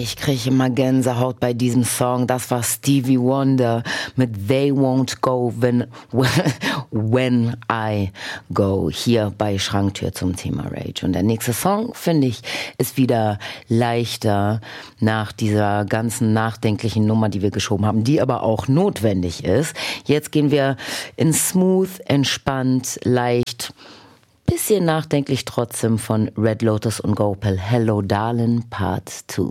Ich kriege immer Gänsehaut bei diesem Song. Das war Stevie Wonder mit They Won't Go When I Go. Hier bei Schranktür zum Thema Rage. Und der nächste Song, finde ich, ist wieder leichter nach dieser ganzen nachdenklichen Nummer, die wir geschoben haben, die aber auch notwendig ist. Jetzt gehen wir in smooth, entspannt, leicht, bisschen nachdenklich trotzdem von Red Lotus und Gopal. Hello Darling Part 2.